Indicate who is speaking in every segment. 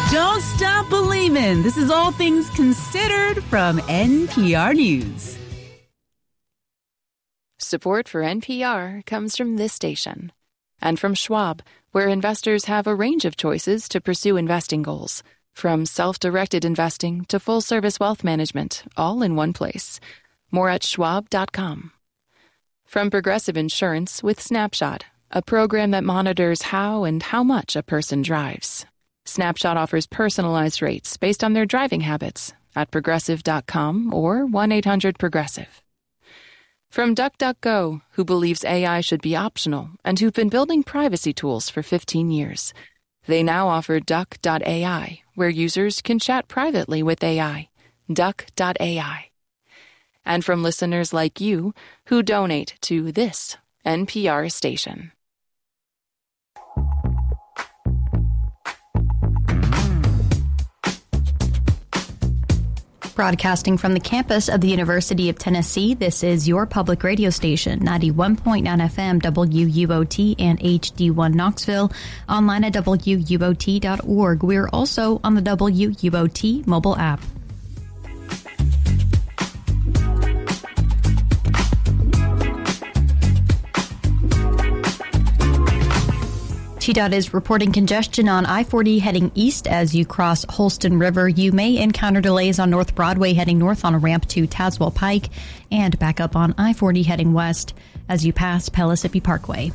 Speaker 1: Don't stop believing. This is All Things Considered from NPR News.
Speaker 2: Support for NPR comes from this station and from Schwab, where investors have a range of choices to pursue investing goals, from self-directed investing to full-service wealth management, all in one place. More at schwab.com. From Progressive Insurance with Snapshot, a program that monitors how and how much a person drives. Snapshot offers personalized rates based on their driving habits at progressive.com or 1-800-PROGRESSIVE. From DuckDuckGo, who believes AI should be optional and who've been building privacy tools for 15 years. They now offer Duck.ai, where users can chat privately with AI. Duck.ai. And from listeners like you who donate to this NPR station.
Speaker 3: Broadcasting from the campus of the University of Tennessee, this is your public radio station, 91.9 FM WUOT and HD1 Knoxville, online at WUOT.org. We're also on the WUOT mobile app. TDOT is reporting congestion on I-40 heading east as you cross Holston River. You may encounter delays on North Broadway heading north on a ramp to Tazewell Pike and back up on I-40 heading west as you pass Pellissippi Parkway.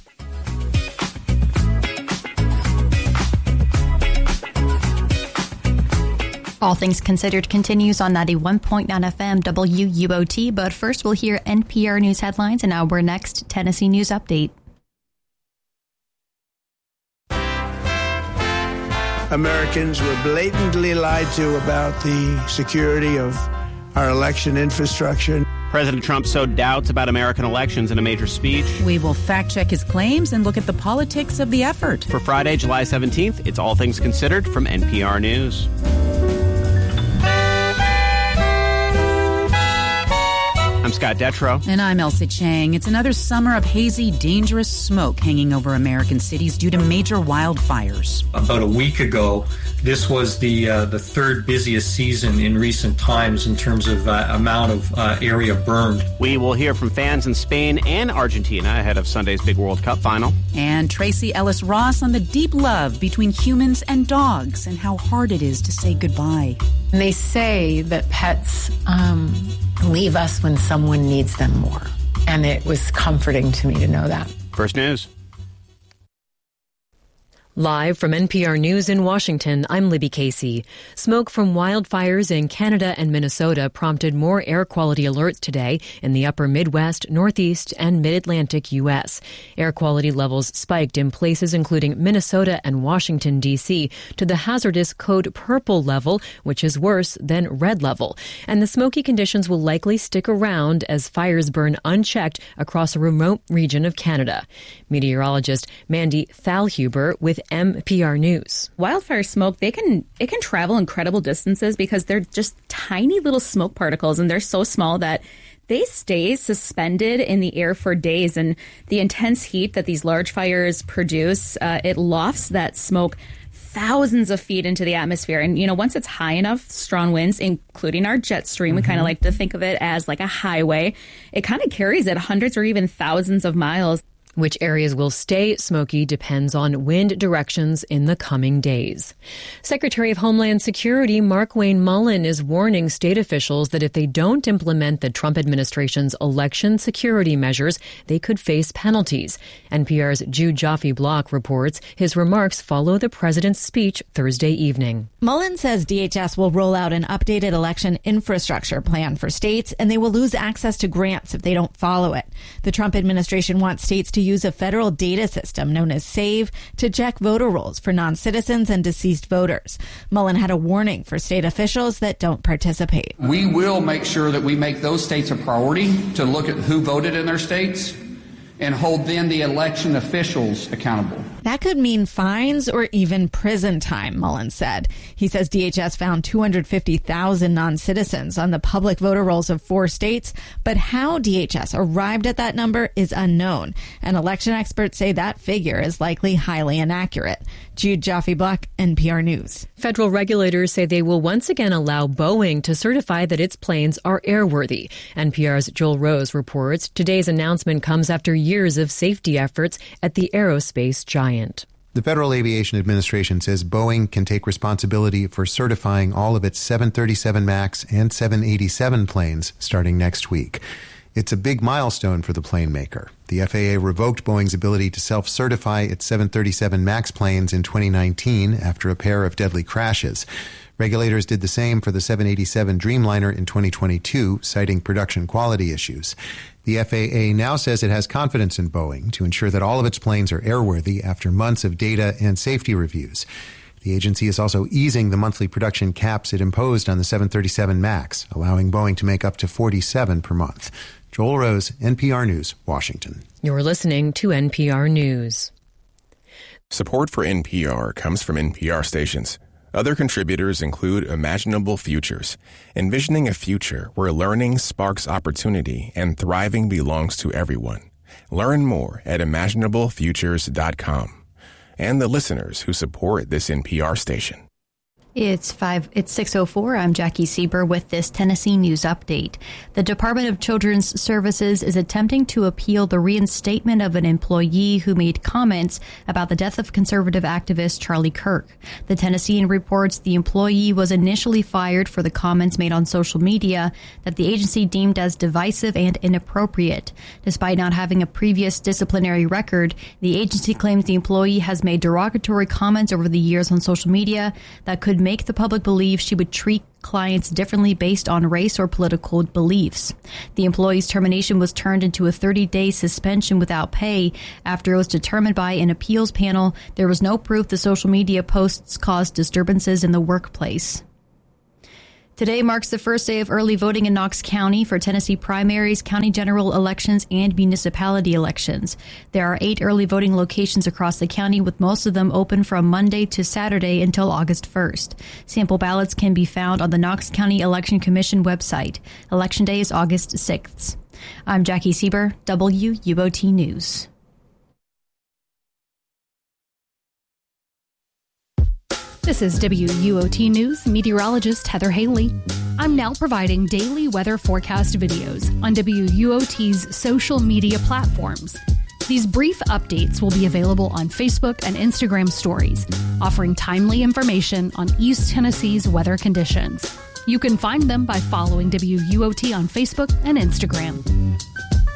Speaker 3: All Things Considered continues on 91.9 FM WUOT, but first we'll hear NPR News headlines and our next Tennessee News Update.
Speaker 4: Americans were blatantly lied to about the security of our election infrastructure.
Speaker 5: President Trump sowed doubts about American elections in a major speech.
Speaker 1: We will fact-check his claims and look at the politics of the effort.
Speaker 5: For Friday, July 17th, it's All Things Considered from NPR News. I'm Scott Detrow.
Speaker 1: And I'm Elsie Chang. It's another summer of hazy, dangerous smoke hanging over American cities due to major wildfires.
Speaker 6: About a week ago, this was the third busiest season in recent times in terms of amount of area burned.
Speaker 5: We will hear from fans in Spain and Argentina ahead of Sunday's big World Cup final.
Speaker 1: And Tracy Ellis Ross on the deep love between humans and dogs and how hard it is to say goodbye.
Speaker 7: And they say that pets leave us when someone needs them more. And it was comforting to me to know that.
Speaker 5: First News.
Speaker 8: Live from NPR News in Washington, I'm Libby Casey. Smoke from wildfires in Canada and Minnesota prompted more air quality alerts today in the upper Midwest, Northeast, and Mid-Atlantic U.S. Air quality levels spiked in places including Minnesota and Washington, D.C. to the hazardous code purple level, which is worse than red level. And the smoky conditions will likely stick around as fires burn unchecked across a remote region of Canada. Meteorologist Mandy Thalhuber with NPR News.
Speaker 9: Wildfire smoke, it can travel incredible distances because they're just tiny little smoke particles, and they're so small that they stay suspended in the air for days. And the intense heat that these large fires produce, it lofts that smoke thousands of feet into the atmosphere. And, once it's high enough, strong winds, including our jet stream, we kind of like to think of it as like a highway. It kind of carries it hundreds or even thousands of miles.
Speaker 8: Which areas will stay smoky depends on wind directions in the coming days. Secretary of Homeland Security Markwayne Mullin is warning state officials that if they don't implement the Trump administration's election security measures, they could face penalties. NPR's Jude Joffe-Block reports his remarks follow the president's speech Thursday evening.
Speaker 10: Mullin says DHS will roll out an updated election infrastructure plan for states, and they will lose access to grants if they don't follow it. The Trump administration wants states to use a federal data system known as SAVE to check voter rolls for non-citizens and deceased voters. Mullin had a warning for state officials that don't participate.
Speaker 11: We will make sure that we make those states a priority to look at who voted in their states and hold then the election officials accountable.
Speaker 10: That could mean fines or even prison time, Mullins said. He says DHS found 250,000 non-citizens on the public voter rolls of 4 states, but how DHS arrived at that number is unknown, and election experts say that figure is likely highly inaccurate. Jude Jaffe-Black, NPR News.
Speaker 8: Federal regulators say they will once again allow Boeing to certify that its planes are airworthy. NPR's Joel Rose reports today's announcement comes after years of safety efforts at the aerospace giant.
Speaker 12: The Federal Aviation Administration says Boeing can take responsibility for certifying all of its 737 MAX and 787 planes starting next week. It's a big milestone for the plane maker. The FAA revoked Boeing's ability to self-certify its 737 MAX planes in 2019 after a pair of deadly crashes. Regulators did the same for the 787 Dreamliner in 2022, citing production quality issues. The FAA now says it has confidence in Boeing to ensure that all of its planes are airworthy after months of data and safety reviews. The agency is also easing the monthly production caps it imposed on the 737 MAX, allowing Boeing to make up to 47 per month. Joel Rose, NPR News, Washington.
Speaker 8: You're listening to NPR News.
Speaker 13: Support for NPR comes from NPR stations. Other contributors include Imaginable Futures, envisioning a future where learning sparks opportunity and thriving belongs to everyone. Learn more at imaginablefutures.com. And the listeners who support this NPR station.
Speaker 3: It's 6:04. I'm Jackie Sieber with this Tennessee News Update. The Department of Children's Services is attempting to appeal the reinstatement of an employee who made comments about the death of conservative activist Charlie Kirk. The Tennessean reports the employee was initially fired for the comments made on social media that the agency deemed as divisive and inappropriate. Despite not having a previous disciplinary record, the agency claims the employee has made derogatory comments over the years on social media that could make the public believe she would treat clients differently based on race or political beliefs. The employee's termination was turned into a 30-day suspension without pay after it was determined by an appeals panel there was no proof the social media posts caused disturbances in the workplace. Today marks the first day of early voting in Knox County for Tennessee primaries, county general elections, and municipality elections. There are 8 early voting locations across the county, with most of them open from Monday to Saturday until August 1st. Sample ballots can be found on the Knox County Election Commission website. Election Day is August 6th. I'm Jackie Sieber, WUOT News.
Speaker 14: This is WUOT News meteorologist Heather Haley. I'm now providing daily weather forecast videos on WUOT's social media platforms. These brief updates will be available on Facebook and Instagram stories, offering timely information on East Tennessee's weather conditions. You can find them by following WUOT on Facebook and Instagram.